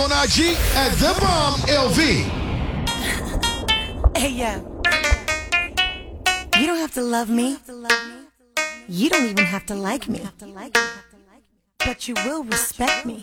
On IG at The Bomb LV. Hey, yo. You don't have to love me. You don't even have to like me. But you will respect me.